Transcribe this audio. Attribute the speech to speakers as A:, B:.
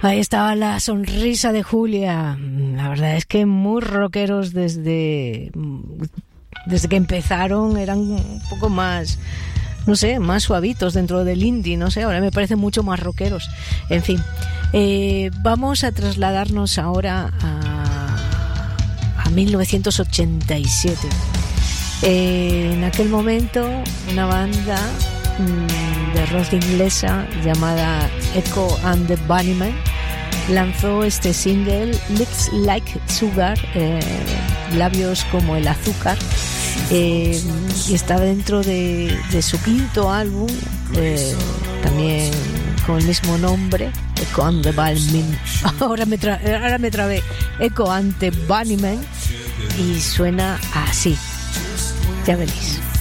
A: Ahí estaba la sonrisa de Julia. La verdad es que muy rockeros desde que empezaron. Eran un poco más, no sé, más suavitos dentro del indie, no sé, ahora me parecen mucho más rockeros. En fin, vamos a trasladarnos ahora a 1987. En aquel momento, una banda de rock inglesa llamada Echo and the Bunnymen lanzó este single Lips Like Sugar, labios como el azúcar, y está dentro de su quinto álbum, también con el mismo nombre, Echo and the Bunnymen. Ahora me trabé, Echo and the Bunnymen, y suena así, ya veréis.